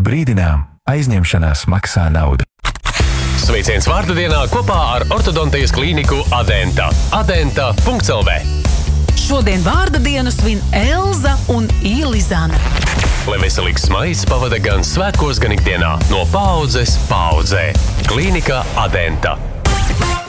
brīdinām, aizņemšanās maksā naudu. Sveiciens vārda dienā kopā ar ortodontijas klīniku Adenta. Adenta.lv. Šodien vārda dienu svin Elza un Ilizana. Lai veselīgs smaids pavada gan svētkos, gan ikdienā. No paaudzes paaudzē. Klīnika Adenta.